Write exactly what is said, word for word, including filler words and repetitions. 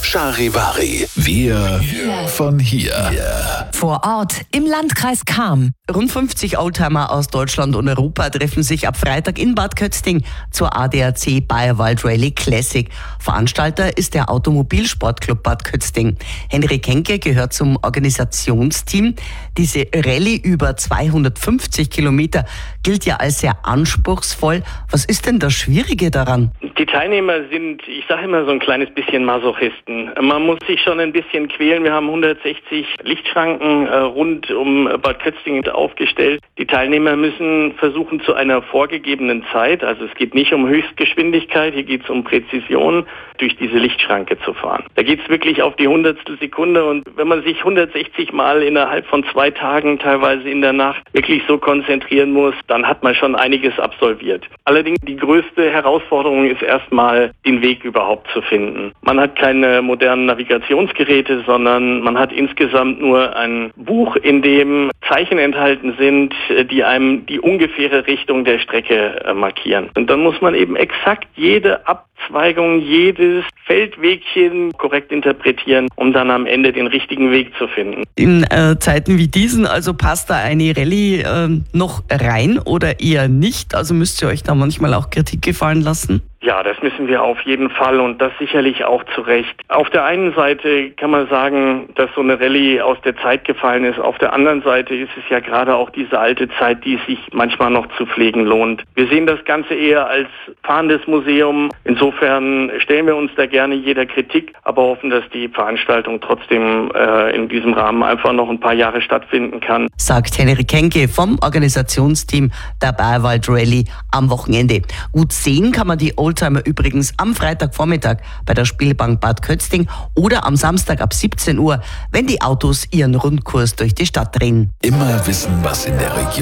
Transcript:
Charivari. Wir von hier. Vor Ort im Landkreis Cham. Rund fünfzig Oldtimer aus Deutschland und Europa treffen sich ab Freitag in Bad Kötzting zur A D A C Bayerwald Rally Classic. Veranstalter ist der Automobilsportclub Bad Kötzting. Henrik Henke gehört zum Organisationsteam. Diese Rallye über zweihundertfünfzig Kilometer gilt ja als sehr anspruchsvoll. Was ist denn das Schwierige daran? Die Teilnehmer sind, ich sage immer, so ein kleines bisschen Masochisten. Man muss sich schon ein bisschen quälen. Wir haben hundertsechzig Lichtschranken äh, rund um Bad Kötzting aufgestellt. Die Teilnehmer müssen versuchen, zu einer vorgegebenen Zeit, also es geht nicht um Höchstgeschwindigkeit, hier geht es um Präzision, durch diese Lichtschranke zu fahren. Da geht es wirklich auf die Hundertstel Sekunde, und wenn man sich hundertsechzig Mal innerhalb von zwei Tagen, teilweise in der Nacht, wirklich so konzentrieren muss, dann hat man schon einiges absolviert. Allerdings die größte Herausforderung ist erstmal, den Weg überhaupt zu finden. Man hat keine modernen Navigationsgeräte, sondern man hat insgesamt nur ein Buch, in dem Zeichen enthalten sind, die einem die ungefähre Richtung der Strecke äh, markieren. Und dann muss man eben exakt jede Abzweigung, jedes Feldwegchen korrekt interpretieren, um dann am Ende den richtigen Weg zu finden. In äh, Zeiten wie diesen, also passt da eine Rallye äh, noch rein oder eher nicht? Also müsst ihr euch da manchmal auch Kritik gefallen lassen? Ja, das müssen wir auf jeden Fall, und das sicherlich auch zu Recht. Auf der einen Seite kann man sagen, dass so eine Rallye aus der Zeit gefallen ist. Auf der anderen Seite ist es ja gerade auch diese alte Zeit, die es sich manchmal noch zu pflegen lohnt. Wir sehen das Ganze eher als fahrendes Museum. Insofern stellen wir uns da gerne jeder Kritik, aber hoffen, dass die Veranstaltung trotzdem äh, in diesem Rahmen einfach noch ein paar Jahre stattfinden kann. Sagt Henrik Henke vom Organisationsteam der Bayerwald Rally am Wochenende. Gut sehen kann man die Oldtimer übrigens am Freitagvormittag bei der Spielbank Bad Kötzting oder am Samstag ab siebzehn Uhr, wenn die Autos ihren Rundkurs durch die Stadt drehen. Immer wissen, was in der Region